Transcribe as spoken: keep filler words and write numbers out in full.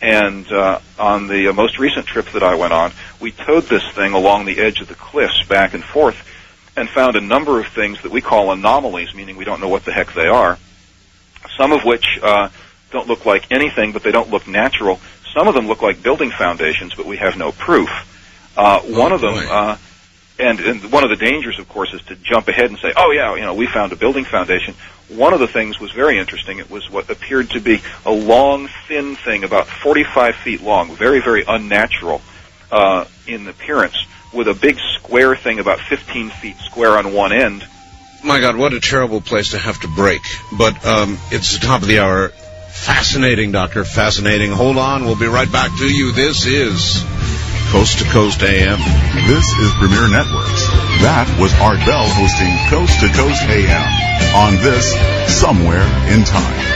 And uh, on the uh, most recent trip that I went on, we towed this thing along the edge of the cliffs back and forth and found a number of things that we call anomalies, meaning we don't know what the heck they are, some of which uh, don't look like anything, but they don't look natural. Some of them look like building foundations, but we have no proof. Uh, oh, one of them... boy. Uh, And, and one of the dangers, of course, is to jump ahead and say, oh, yeah, you know, we found a building foundation. One of the things was very interesting. It was what appeared to be a long, thin thing, about forty-five feet long, very, very unnatural uh, in appearance, with a big square thing about fifteen feet square on one end. My God, what a terrible place to have to break. But um, it's the top of the hour. Fascinating, Doctor, fascinating. Hold on, we'll be right back to you. This is Coast to Coast A M. This is Premier Networks. That was Art Bell hosting Coast to Coast A M on this Somewhere in Time.